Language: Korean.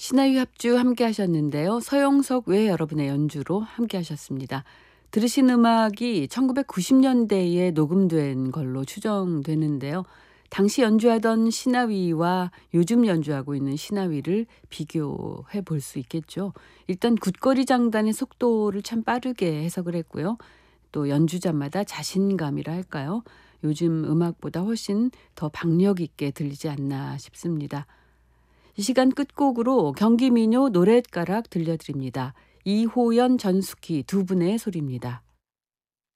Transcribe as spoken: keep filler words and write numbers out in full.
신하위 합주 함께 하셨는데요. 서영석 외 여러분의 연주로 함께 하셨습니다. 들으신 음악이 천구백구십 년대에 녹음된 걸로 추정되는데요. 당시 연주하던 신하위와 요즘 연주하고 있는 신하위를 비교해 볼 수 있겠죠. 일단 굿거리 장단의 속도를 참 빠르게 해석을 했고요. 또 연주자마다 자신감이라 할까요? 요즘 음악보다 훨씬 더 박력 있게 들리지 않나 싶습니다. 이 시간 끝곡으로 경기민요 노랫가락 들려드립니다. 이호연, 전숙희 두 분의 소리입니다.